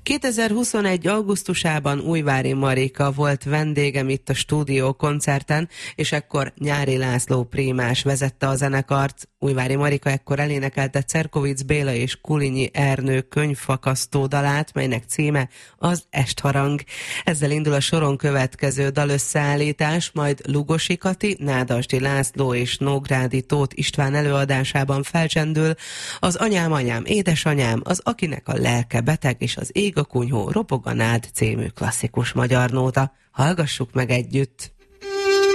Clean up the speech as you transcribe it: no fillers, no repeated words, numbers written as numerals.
2021. augusztusában Újvári Marika volt vendégem itt a Stúdió koncerten, és ekkor Nyári László prímás vezette a zenekart. Újvári Marika ekkor elénekelte Cerkovics Béla és Kulinyi Ernő könyvfakasztó dalát, melynek címe az Estharang. Ezzel indul a soron következő dalösszeállítás, majd Lugosi Kati, Nádasdy László és Nógrádi Tóth István előadásában felcsendül az Anyám, anyám, édesanyám, az Akinek a lelke beteg és az Ég a kunyhó, ropog a nád című klasszikus magyar nóta. Hallgassuk meg együtt!